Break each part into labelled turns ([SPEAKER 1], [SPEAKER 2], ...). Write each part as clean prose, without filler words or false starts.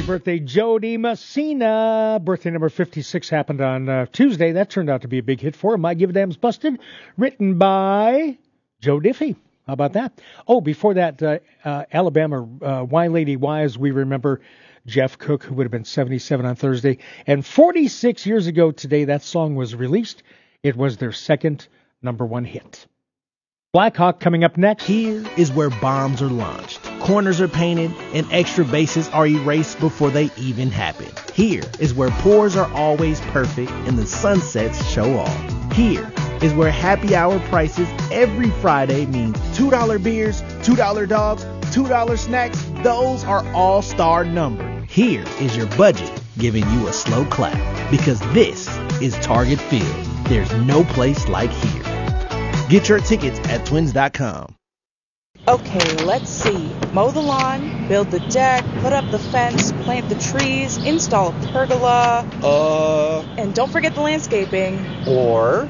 [SPEAKER 1] birthday, Jody Messina. Birthday number 56 happened on Tuesday. That turned out to be a big hit for him. My Give a Damn's Busted, written by Joe Diffie. How about that? Oh, before that, Alabama, Why Lady Why, as we remember, Jeff Cook, who would have been 77 on Thursday. And 46 years ago today, that song was released. It was their second number one hit. Blackhawk coming up next.
[SPEAKER 2] Here is where bombs are launched, corners are painted, and extra bases are erased before they even happen. Here is where pours are always perfect and the sunsets show off. Here is where happy hour prices every Friday means $2 beers, $2 dogs, $2 snacks. Those are all-star numbers. Here is your budget giving you a slow clap, because this is Target Field. There's no place like here. Get your tickets at twins.com.
[SPEAKER 3] Okay, let's see. Mow the lawn, build the deck, put up the fence, plant the trees, install a pergola. And don't forget the landscaping.
[SPEAKER 4] Or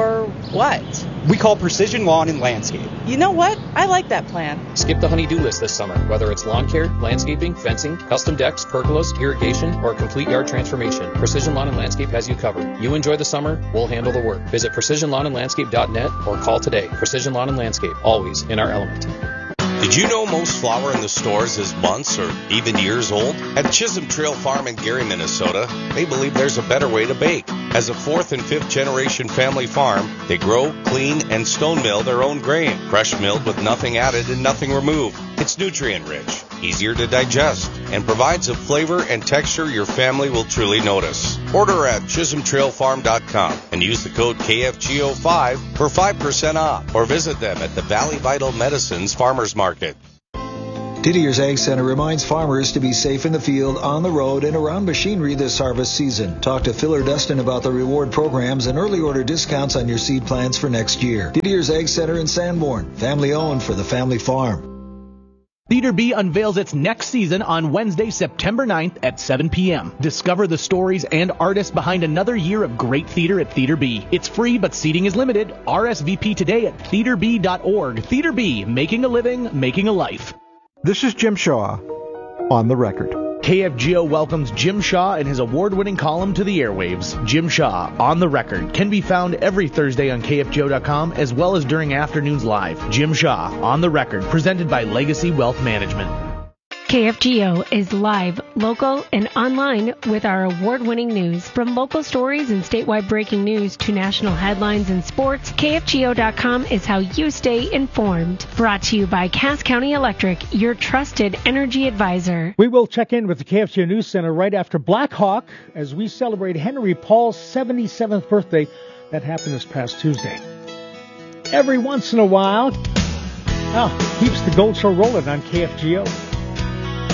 [SPEAKER 3] what?
[SPEAKER 4] We call Precision Lawn and Landscape.
[SPEAKER 3] You know what? I like that plan.
[SPEAKER 5] Skip the honey-do list this summer, whether it's lawn care, landscaping, fencing, custom decks, pergolas, irrigation, or a complete yard transformation. Precision Lawn and Landscape has you covered. You enjoy the summer, we'll handle the work. Visit precisionlawnandlandscape.net or call today. Precision Lawn and Landscape, always in our element.
[SPEAKER 6] Did you know most flour in the stores is months or even years old? At Chisholm Trail Farm in Gary, Minnesota, they believe there's a better way to bake. As a 4th and 5th generation family farm, they grow, clean, and stone mill their own grain, fresh milled with nothing added and nothing removed. It's nutrient rich, easier to digest, and provides a flavor and texture your family will truly notice. Order at ChisholmTrailFarm.com and use the code KFGO5 for 5% off, or visit them at the Valley Vital Medicines Farmers Market.
[SPEAKER 7] Didier's Ag Center reminds farmers to be safe in the field, on the road, and around machinery this harvest season. Talk to Phil or Dustin about the reward programs and early order discounts on your seed plants for next year. Didier's Ag Center in Sanborn, family owned for the family farm.
[SPEAKER 8] Theater B unveils its next season on Wednesday, September 9th at 7 p.m. Discover the stories and artists behind another year of great theater at Theater B. It's free, but seating is limited. RSVP today at theaterb.org. Theater B, making a living, making a life.
[SPEAKER 9] This is Jim Shaw, on the record.
[SPEAKER 8] KFGO welcomes Jim Shaw and his award-winning column to the airwaves. Jim Shaw, on the record, can be found every Thursday on KFGO.com as well as during afternoons live. Jim Shaw, on the record, presented by Legacy Wealth Management.
[SPEAKER 10] KFGO is live, local, and online with our award-winning news. From local stories and statewide breaking news to national headlines and sports, KFGO.com is how you stay informed. Brought to you by Cass County Electric, your trusted energy advisor.
[SPEAKER 1] We will check in with the KFGO News Center right after Blackhawk as we celebrate Henry Paul's 77th birthday. That happened this past Tuesday. Every once in a while, keeps the Gold Show rolling on KFGO.